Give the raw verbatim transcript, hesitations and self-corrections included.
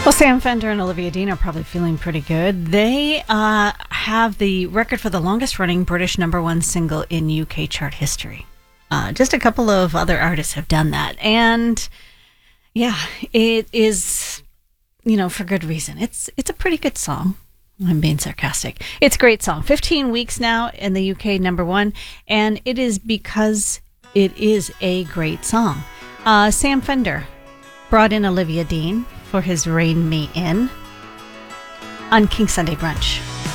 Well, Sam Fender and Olivia Dean are probably feeling pretty good. They uh, have the record for the longest running British number one single in U K chart history. Uh, just a couple of other artists have done that. And yeah, it is, you know, for good reason. It's it's a pretty good song. I'm being sarcastic. It's a great song. fifteen weeks now in the U K number one. And it is because it is a great song. Uh, Sam Fender brought in Olivia Dean for his Rein Me In on King Sunday Brunch.